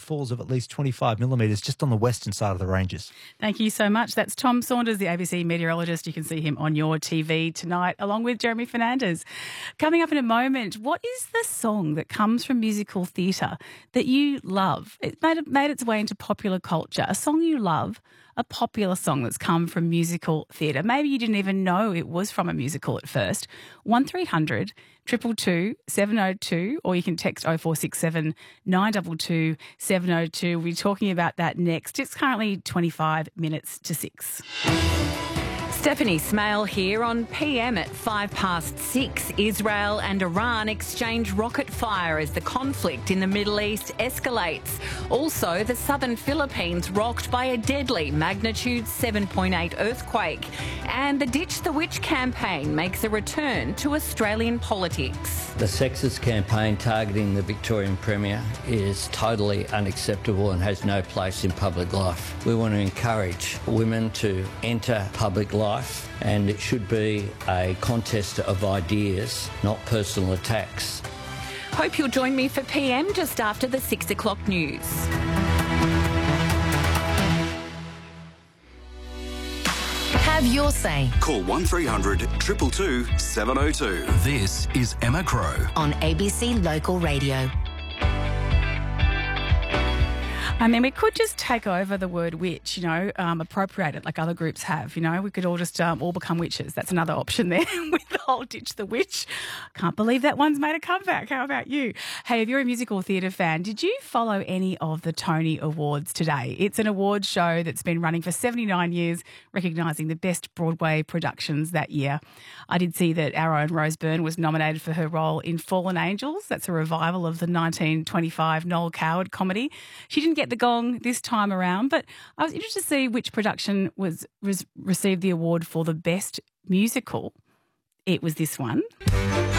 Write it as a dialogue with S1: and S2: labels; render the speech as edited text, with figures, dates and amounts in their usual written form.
S1: falls of at least 25 millimetres just on the western side of the ranges.
S2: Thank you so much. That's Tom Saunders, the ABC meteorologist. You can see him on your TV tonight, along with Jeremy Fernandez. Coming up in a moment, what is the song that comes from musical theatre that you love? It made its way into popular culture. A song you love, a popular song that's come from musical theatre. Maybe you didn't even know it was from a musical at first. 1300 222 702, or you can text 0467 922 702. We'll be talking about that next. It's currently 25 minutes to 6.
S3: Stephanie Smale here on PM at 6:05. Israel and Iran exchange rocket fire as the conflict in the Middle East escalates. Also, the southern Philippines rocked by a deadly magnitude 7.8 earthquake. And the Ditch the Witch campaign makes a return to Australian politics.
S4: The sexist campaign targeting the Victorian Premier is totally unacceptable and has no place in public life. We want to encourage women to enter public life, and it should be a contest of ideas, not personal attacks.
S3: Hope you'll join me for PM just after the 6 o'clock news.
S5: Have your say.
S6: Call 1300 222 702.
S7: This is Emma Crow
S5: On ABC Local Radio.
S2: I mean, we could just take over the word witch, appropriate it like other groups have. We could all just all become witches. That's another option there with the whole Ditch the Witch. Can't believe that one's made a comeback. How about you? Hey, if you're a musical theatre fan, did you follow any of the Tony Awards today? It's an awards show that's been running for 79 years, recognising the best Broadway productions that year. I did see that our own Rose Byrne was nominated for her role in Fallen Angels. That's a revival of the 1925 Noel Coward comedy. She didn't get the gong this time around, but I was interested to see which production received the award for the best musical. It was this one.